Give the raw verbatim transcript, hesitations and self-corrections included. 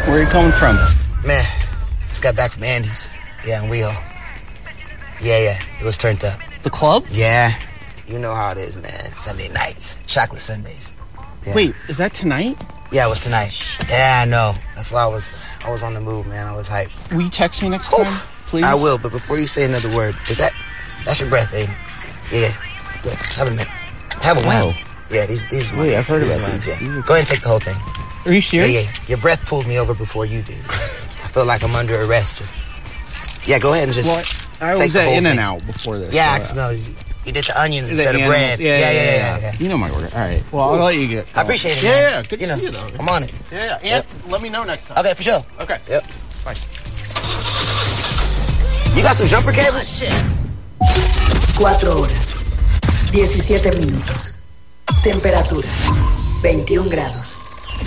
Where are you coming from? Man, just got back from Andy's. Yeah, in WeHo. Yeah, yeah, it was turned up. The club? Yeah, you know how it is, man. Sunday nights, chocolate Sundays. Yeah. Wait, is that tonight? Yeah, it was tonight. Yeah, I know. That's why I was I was on the move, man. I was hyped. Will you text me next time, please? I will, but before you say another word, is that that's your breath, ain't it? Yeah. Wait, have a minute. Have a wow. Wow. Yeah, these these are my, Wait, I've heard these about mine, these. Yeah. Go ahead and take the whole thing. Are you serious? Yeah, yeah. Your breath pulled me over before you did. I feel like I'm under arrest. Just yeah, go ahead and just. Well, I take was the at whole In and thing. Out before this. Yeah, so, I smell. You, you did the onions the instead of animals. bread. Yeah yeah yeah, yeah, yeah, yeah. You know my order. All right. Well, I'll let you get. I appreciate it. Yeah, man. yeah. Good you to know, see you, though. I'm on it. Yeah, yeah. And Yep. let me know next time. Okay, for sure. Okay. Yep. Bye. You got some jumper cables? Cuatro horas, diecisiete minutos. Temperatura, veintiún grados.